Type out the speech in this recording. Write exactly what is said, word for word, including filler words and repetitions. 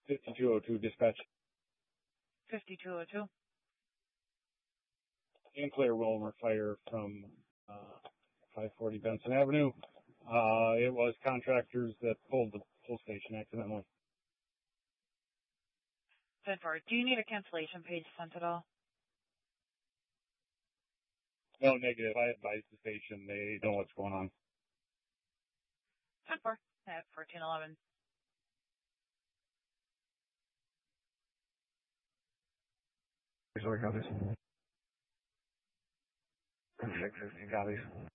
fifty-two oh two dispatch. fifty-two oh two. And clear Wilmer fire from uh, five forty Benson Avenue. Uh, it was contractors that pulled the pull station accidentally. ten four. Do you need a cancellation page sent at all? No, negative. I advised the station. They know what's going on. ten four at fourteen eleven. Sorry, copies. six sixty copies.